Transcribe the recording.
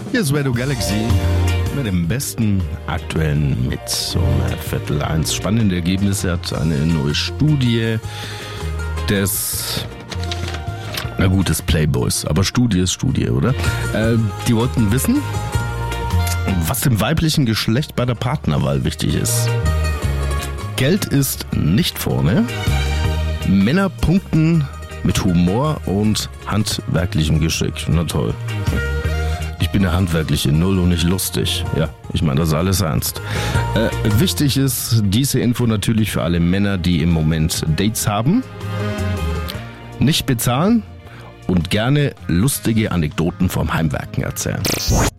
Hier ist Radio Galaxy mit dem besten aktuellen mit um 12:15. Spannende Ergebnisse hat eine neue Studie des Playboys, aber Studie ist Studie, oder? Die wollten wissen, was dem weiblichen Geschlecht bei der Partnerwahl wichtig ist. Geld ist nicht vorne. Männer punkten mit Humor und handwerklichem Geschick. Na toll. Ich bin der handwerkliche Null und nicht lustig. Ja, ich meine das alles ernst. Wichtig ist diese Info natürlich für alle Männer, die im Moment Dates haben. Nicht bezahlen und gerne lustige Anekdoten vom Heimwerken erzählen.